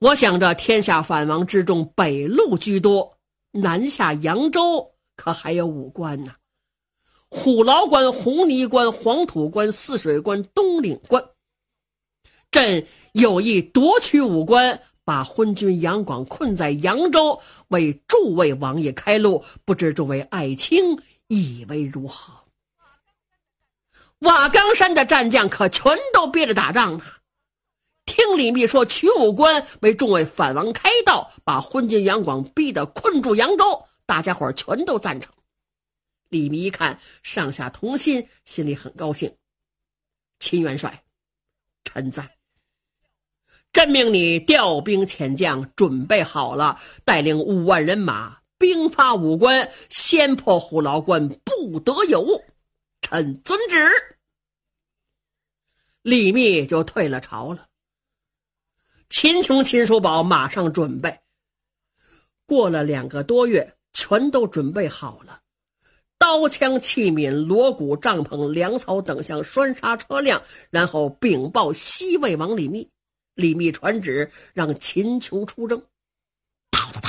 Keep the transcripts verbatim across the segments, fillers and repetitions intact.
我想着天下藩王之中，北路居多，南下扬州可还有五关呢。虎牢关、红泥关、黄土关、泗水关、东岭关。朕有意夺取五关，把昏君杨广困在扬州，为诸位王爷开路，不知诸位爱卿以为如何？瓦岗山的战将可全都憋着打仗呢。听李密说取五关，为众位反王开道，把昏君杨广逼得困住扬州，大家伙全都赞成。李密一看上下同心，心里很高兴。秦元帅，臣在。朕命你调兵遣将，准备好了，带领五万人马，兵发五关，先破虎牢关，不得有误。臣遵旨。李密就退了朝了。秦琼、秦叔宝马上准备。过了两个多月，全都准备好了。刀枪器皿、锣鼓、帐篷、粮草等项拴杀车辆，然后禀报西魏王李密。李密传旨让秦琼出征。哒哒哒，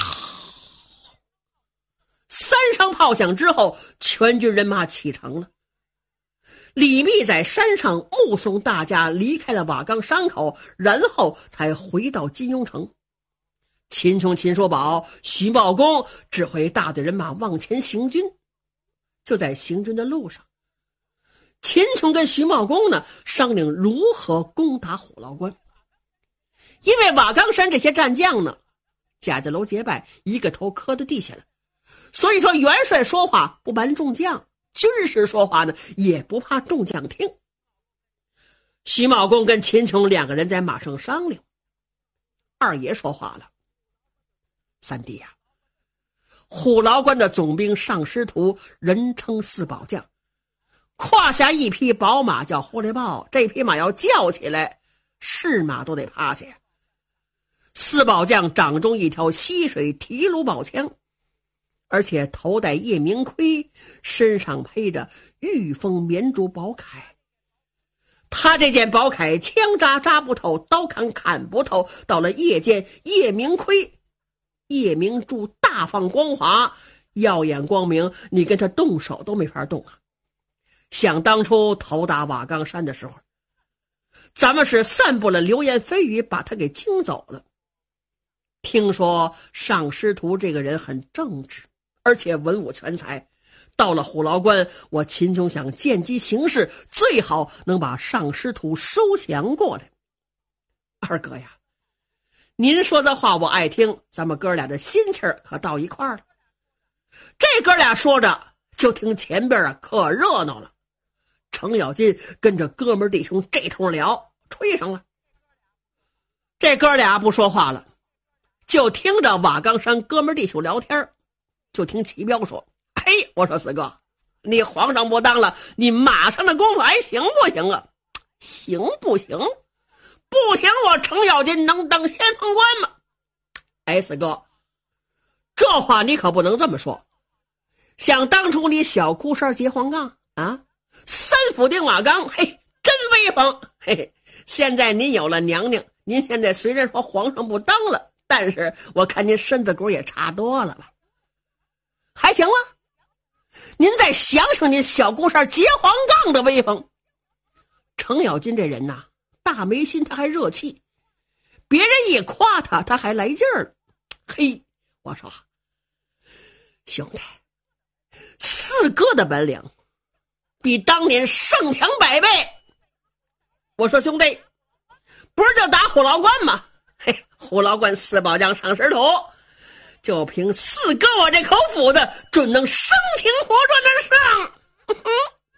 三声炮响之后，全军人马启程了。李密在山上目送大家离开了瓦岗山口，然后才回到金庸城。秦琼、秦叔宝、徐茂公指挥大队人马往前行军。就在行军的路上，秦琼跟徐茂公呢商量如何攻打虎牢关。因为瓦岗山这些战将呢，贾家楼结拜，一个头磕到地下了，所以说元帅说话不瞒众将，军师说话呢也不怕众将听。徐茂公跟秦琼两个人在马上商量。二爷说话了：三弟呀、啊，虎牢关的总兵尚师徒人称四宝将，胯下一匹宝马叫狐狸豹，这匹马要叫起来，是马都得趴下。四宝将掌中一条溪水提炉宝枪，而且头戴夜明盔，身上披着玉峰绵竹宝铠。他这件宝铠枪扎扎不透，刀砍砍不透，到了夜间夜明盔，夜明珠大放光华，耀眼光明，你跟他动手都没法动啊。想当初头打瓦岗山的时候，咱们是散布了流言蜚语，把他给惊走了。听说尚师徒这个人很正直，而且文武全才，到了虎牢关，我秦琼想见机行事，最好能把尚师徒收降过来。二哥呀，您说的话我爱听，咱们哥俩的心气儿可到一块儿了。这哥俩说着，就听前边啊可热闹了。程咬金跟着哥们弟兄这通聊，吹上了。这哥俩不说话了，就听着瓦岗山哥们弟兄聊天。就听齐彪说：嘿，我说四哥，你皇上不当了，你马上的功夫还行不行啊？行不行？不行，我程咬金能当先锋官吗？哎，四哥，这话你可不能这么说。想当初你小哭山结黄杠啊，三府定瓦岗，嘿，真威风。嘿嘿，现在您有了娘娘，您现在虽然说皇上不当了，但是我看您身子骨也差多了吧？还行吗？您再想想您小姑山结黄杠的威风。程咬金这人呐，大眉心，他还热气，别人一夸他，他还来劲儿了。嘿，我说兄弟，四哥的本领比当年胜强百倍。我说兄弟，不是就打虎牢关吗？嘿，虎牢关四宝将上师徒，就凭四哥我这口斧子，准能生擒活捉的上。呵呵，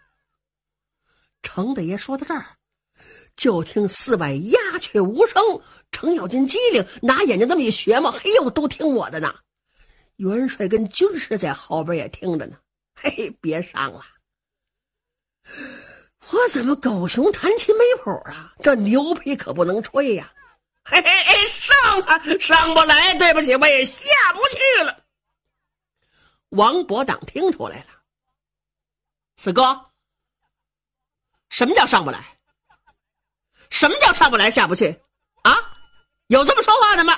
程大爷说到这儿，就听四外鸦雀无声。程咬金机灵，拿眼睛那么一学嘛，嘿呦，都听我的呢。元帅跟军师在后边也听着呢。嘿，别上了，我怎么狗熊弹琴没谱啊？这牛皮可不能吹呀、啊！嘿嘿嘿，上啊，上不来，对不起，我也下不去了。王伯党听出来了，四哥，什么叫上不来？什么叫上不来下不去啊？有这么说话的吗？